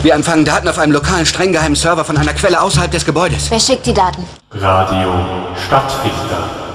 Wir empfangen Daten auf einem lokalen, streng geheimen Server von einer Quelle außerhalb des Gebäudes. Wer schickt die Daten? Radio Stadtrichter.